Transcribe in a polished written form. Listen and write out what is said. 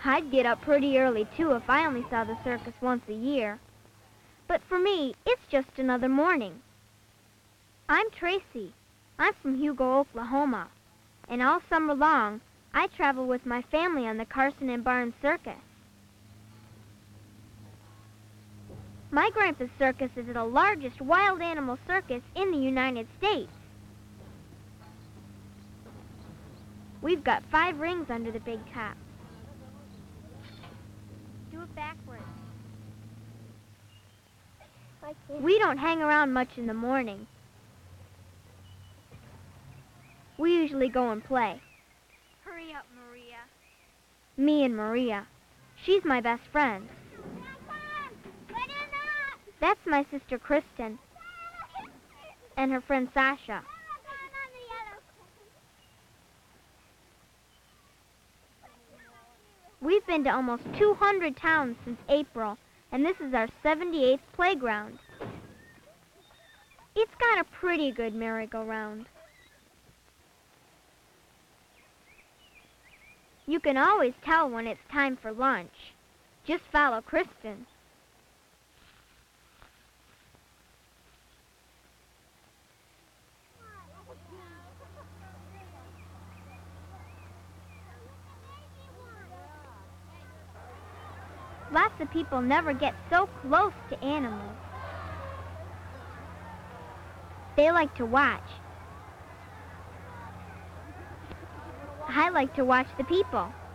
I'd get up pretty early, too, if I only saw the circus once a year. But for me, it's just another morning. I'm Tracy. I'm from Hugo, Oklahoma. And all summer long, I travel with my family on the Carson and Barnes Circus. My grandpa's circus is the largest wild animal circus in the United States. We've got 5 rings under the big top. Do it backwards. We don't hang around much in the morning. We usually go and play. Hurry up, Maria. Me and Maria. She's my best friend. That's my sister Kristen. And her friend Sasha. We've been to almost 200 towns since April, and this is our 78th playground. It's got a pretty good merry-go-round. You can always tell when it's time for lunch. Just follow Kristen. Lots of people never get so close to animals. They like to watch. I like to watch the people.